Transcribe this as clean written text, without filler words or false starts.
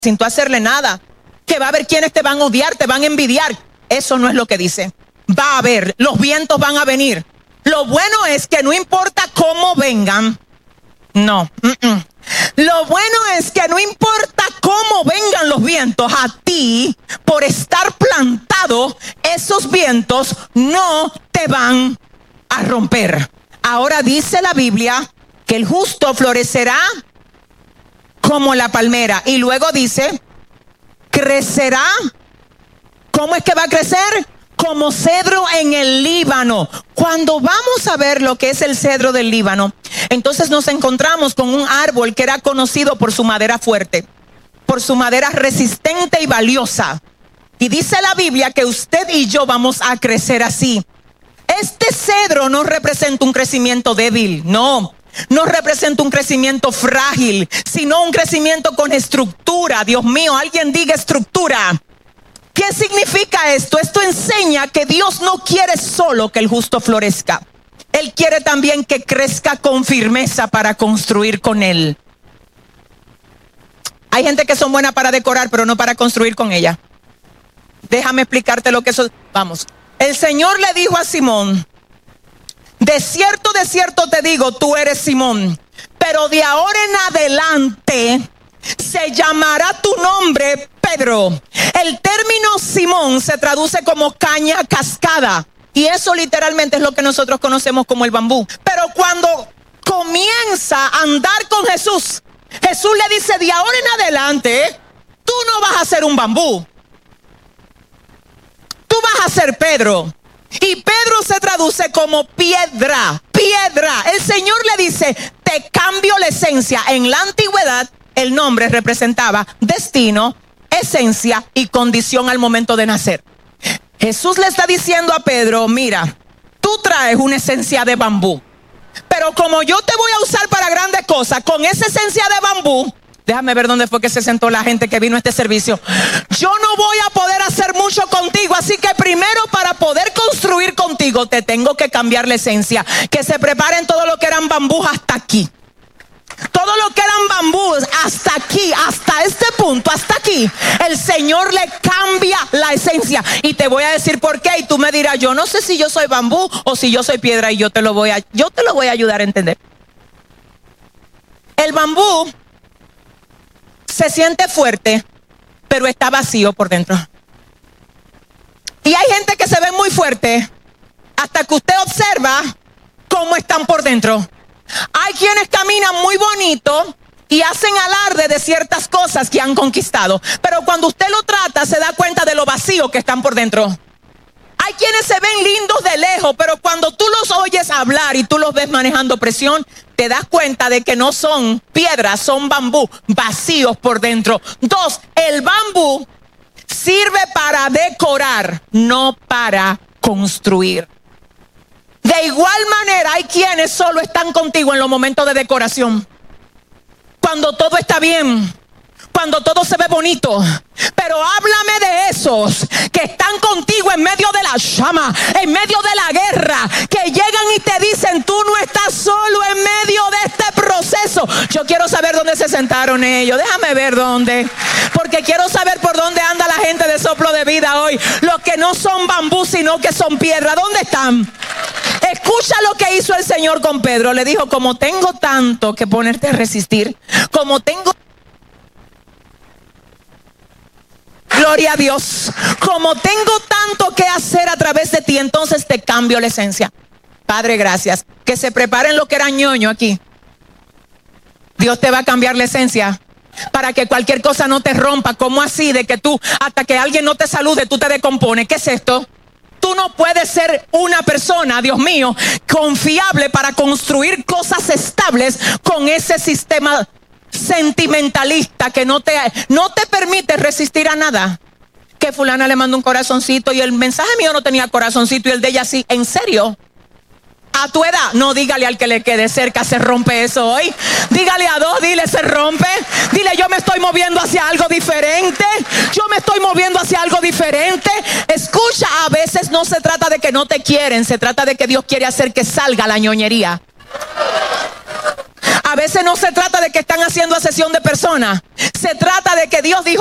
sin tú hacerle nada. Que va a haber quienes te van a odiar, te van a envidiar. Eso no es lo que dice. Va a haber, los vientos van a venir. Lo bueno es que no importa cómo vengan. No. Lo bueno es que no importa cómo vengan los vientos, a ti, por estar plantado, esos vientos no te van a romper. Ahora dice la Biblia que el justo florecerá como la palmera. Y luego dice, crecerá. ¿Cómo es que va a crecer? Como cedro en el Líbano. Cuando vamos a ver lo que es el cedro del Líbano, entonces nos encontramos con un árbol que era conocido por su madera fuerte, por su madera resistente y valiosa. Y dice la Biblia que usted y yo vamos a crecer así. Este cedro no representa un crecimiento débil, no representa un crecimiento frágil, sino un crecimiento con estructura. Dios mío, alguien diga estructura. ¿Qué significa esto? Esto enseña que Dios no quiere solo que el justo florezca. Él quiere también que crezca con firmeza para construir con Él. Hay gente que son buenas para decorar, pero no para construir con ella. Déjame explicarte lo que eso... Vamos. El Señor le dijo a Simón, de cierto te digo, tú eres Simón, pero de ahora en adelante se llamará tu nombre Pedro. El término Simón se traduce como caña cascada, y eso literalmente es lo que nosotros conocemos como el bambú. Pero cuando comienza a andar con Jesús, Jesús le dice, de ahora en adelante tú no vas a ser un bambú, tú vas a ser Pedro. Y Pedro se traduce como piedra. El Señor le dice, te cambio la esencia. En la antigüedad el nombre representaba destino, esencia y condición al momento de nacer. Jesús le está diciendo a Pedro, mira, tú traes una esencia de bambú, pero como yo te voy a usar para grandes cosas, con esa esencia de bambú, déjame ver dónde fue que se sentó la gente que vino a este servicio, yo no voy a poder hacer mucho contigo, así que primero para poder construir contigo te tengo que cambiar la esencia. Que se preparen todo lo que eran bambús hasta aquí. Todo lo que eran bambús hasta aquí, hasta este punto, hasta aquí, el Señor le cambia la esencia. Y te voy a decir por qué. Y tú me dirás, yo no sé si yo soy bambú o si yo soy piedra, y yo te lo voy a ayudar a entender. El bambú se siente fuerte, pero está vacío por dentro. Y hay gente que se ve muy fuerte hasta que usted observa cómo están por dentro. Hay quienes caminan muy bonito y hacen alarde de ciertas cosas que han conquistado, pero cuando usted lo trata se da cuenta de lo vacío que están por dentro. Hay quienes se ven lindos de lejos, pero cuando tú los oyes hablar y tú los ves manejando presión, te das cuenta de que no son piedras, son bambú, vacíos por dentro. 2, el bambú sirve para decorar, no para construir. De igual manera, hay quienes solo están contigo en los momentos de decoración. Cuando todo está bien, cuando todo se ve bonito. Pero háblame de esos que están contigo en medio de la llama, en medio de la guerra, que llegan y te dicen, tú no estás solo en medio de este proceso. Yo quiero saber dónde se sentaron ellos. Déjame ver dónde, porque quiero saber por dónde anda la gente de Soplo de Vida hoy. Los que no son bambú, sino que son piedra. ¿Dónde están? Escucha lo que hizo el Señor con Pedro. Le dijo, como tengo tanto que ponerte a resistir, como tengo... Gloria a Dios. Como tengo tanto que hacer a través de ti, entonces te cambio la esencia. Padre, gracias. Que se preparen lo que era ñoño aquí. Dios te va a cambiar la esencia para que cualquier cosa no te rompa. ¿Cómo así? De que tú, hasta que alguien no te salude, tú te descompones. ¿Qué es esto? Tú no puedes ser una persona, Dios mío, confiable para construir cosas estables con ese sistema sentimentalista que no te permite resistir a nada. Que fulana le mandó un corazoncito y el mensaje mío no tenía corazoncito y el de ella sí. ¿En serio? A tu edad, no, dígale al que le quede cerca, se rompe eso hoy. Dígale a 2, dile, se rompe. Dile, yo me estoy moviendo hacia algo diferente. Yo me estoy moviendo hacia algo diferente. Escucha, a veces no se trata de que no te quieren, se trata de que Dios quiere hacer que salga la ñoñería. A veces no se trata de que están haciendo asesión de personas. Se trata de que Dios dijo: